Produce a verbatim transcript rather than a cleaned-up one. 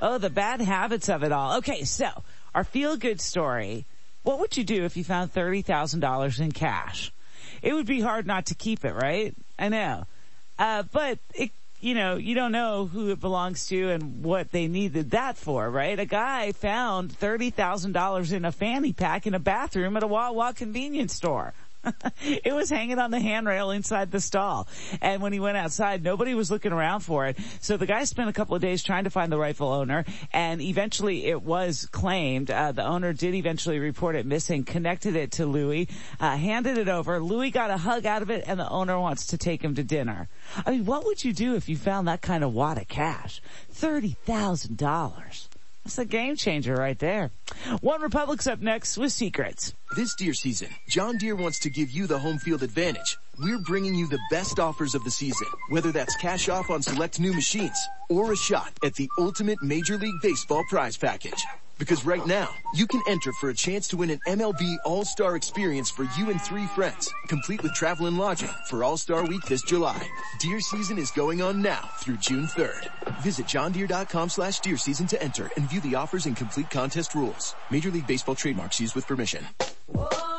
Oh, the bad habits of it all. Okay, so our feel-good story. What would you do if you found thirty thousand dollars in cash? It would be hard not to keep it, right? I know. Uh, but it, you know, you don't know who it belongs to and what they needed that for, right? A guy found thirty thousand dollars in a fanny pack in a bathroom at a Wawa convenience store. It was hanging on the handrail inside the stall. And when he went outside, nobody was looking around for it. So the guy spent a couple of days trying to find the rightful owner, and eventually it was claimed. Uh, the owner did eventually report it missing, connected it to Louis, uh, handed it over. Louis got a hug out of it, and the owner wants to take him to dinner. I mean, what would you do if you found that kind of wad of cash? thirty thousand dollars. That's a game changer right there. One Republic's up next with secrets. This deer season, John Deere wants to give you the home field advantage. We're bringing you the best offers of the season, whether that's cash off on select new machines or a shot at the ultimate Major League Baseball prize package. Because right now, you can enter for a chance to win an M L B All-Star experience for you and three friends, complete with travel and lodging for All-Star Week this July. Deer season is going on now through June third. Visit johndeere.com slash deer season to enter and view the offers and complete contest rules. Major League Baseball trademarks used with permission.